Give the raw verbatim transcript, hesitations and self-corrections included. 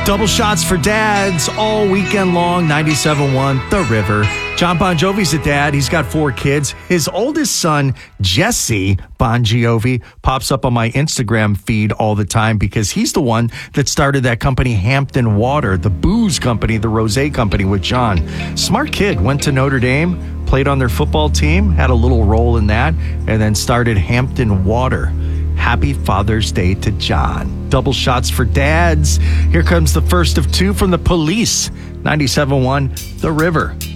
Double shots for dads all weekend long. ninety-seven point one The River. John Bon Jovi's a dad. He's got four kids. His oldest son, Jesse Bon Jovi, pops up on my Instagram feed all the time because he's the one that started that company, Hampton Water, the booze company, the rosé company with John. Smart kid, went to Notre Dame, played on their football team, had a little role in that, and then started Hampton Water. Happy Father's Day to John. Double shots for dads. Here comes the first of two from the Police. ninety-seven point one The River.